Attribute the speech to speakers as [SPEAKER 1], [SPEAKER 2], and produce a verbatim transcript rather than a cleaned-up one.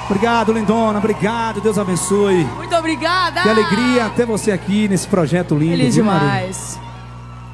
[SPEAKER 1] Obrigado, lindona. Obrigado. Deus abençoe.
[SPEAKER 2] Muito obrigada.
[SPEAKER 1] Que alegria ter você aqui nesse projeto lindo.
[SPEAKER 2] Feliz
[SPEAKER 1] viu, Maria?
[SPEAKER 2] demais.